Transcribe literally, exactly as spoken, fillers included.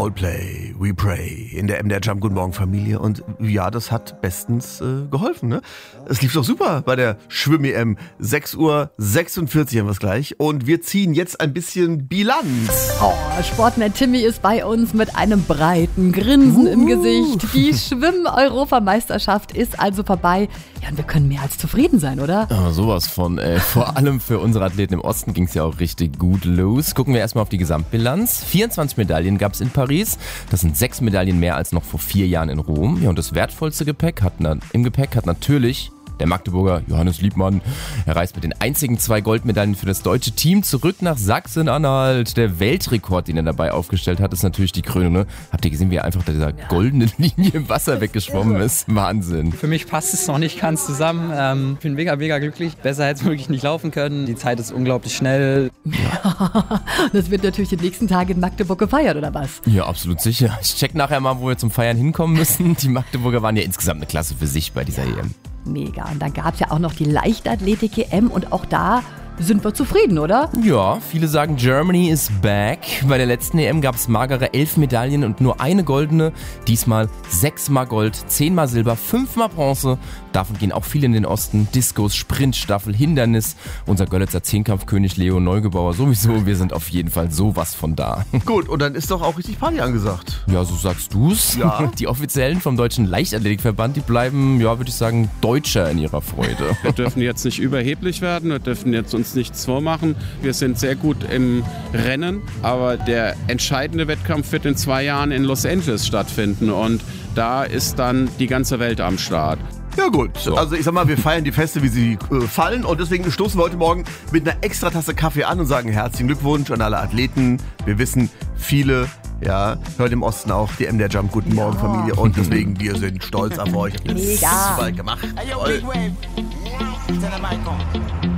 Coldplay, We Pray in der M D R Jump. Guten Morgen Familie. Und ja, das hat bestens äh, geholfen. Ne? Es lief doch super bei der Schwimm-E M. sechs Uhr sechsundvierzig haben wir es gleich. Und wir ziehen jetzt ein bisschen Bilanz. Oh, Sportman Timmy ist bei uns mit einem breiten Grinsen uh. im Gesicht. Die Schwimm-Europameisterschaft ist also vorbei. Ja, und wir können mehr als zufrieden sein, oder? Oh, sowas von. Ey. Vor allem für unsere Athleten im Osten ging es ja auch richtig gut los. Gucken wir erstmal auf die Gesamtbilanz. vierundzwanzig Medaillen gab es in Paris. Das sind sechs Medaillen mehr als noch vor vier Jahren in Rom. Ja, und das wertvollste Gepäck hat, na, im Gepäck hat natürlich der Magdeburger Johannes Liebmann. Er reist mit den einzigen zwei Goldmedaillen für das deutsche Team zurück nach Sachsen-Anhalt. Der Weltrekord, den er dabei aufgestellt hat, ist natürlich die Krönung. Ne? Habt ihr gesehen, wie er einfach dieser goldenen Linie im Wasser weggeschwommen ist? Wahnsinn. Für mich passt es noch nicht ganz zusammen. Ähm, ich bin mega, mega glücklich. Besser hätte es wirklich nicht laufen können. Die Zeit ist unglaublich schnell. Ja, das wird natürlich die nächsten Tage in Magdeburg gefeiert, oder was? Ja, absolut sicher. Ich check nachher mal, wo wir zum Feiern hinkommen müssen. Die Magdeburger waren ja insgesamt eine Klasse für sich bei dieser E M. Mega. Und dann gab es ja auch noch die Leichtathletik-E M und auch da sind wir zufrieden, oder? Ja, viele sagen, Germany is back. Bei der letzten E M gab es magere elf Medaillen und nur eine goldene. Diesmal sechsmal Gold, zehnmal Silber, fünfmal Bronze. Davon gehen auch viele in den Osten. Diskos, Sprintstaffel, Hindernis. Unser Görlitzer Zehnkampfkönig Leo Neugebauer sowieso. Wir sind auf jeden Fall sowas von da. Gut, und dann ist doch auch richtig Party angesagt. Ja, so sagst du's. Ja. Die Offiziellen vom Deutschen Leichtathletikverband, die bleiben, ja, würde ich sagen, Deutscher in ihrer Freude. Wir dürfen jetzt nicht überheblich werden, wir dürfen jetzt uns nichts vormachen. Wir sind sehr gut im Rennen, aber der entscheidende Wettkampf wird in zwei Jahren in Los Angeles stattfinden und da ist dann die ganze Welt am Start. Ja gut, so. Also ich sag mal, wir feiern die Feste, wie sie äh, fallen und deswegen stoßen wir heute Morgen mit einer extra Tasse Kaffee an und sagen herzlichen Glückwunsch an alle Athleten. Wir wissen, viele, ja, hört im Osten auch die M D R Jump. Guten Morgen ja. Familie und deswegen, wir sind stolz auf euch. Mega. Super gemacht. Hey, yo, big wave. Tell them I come.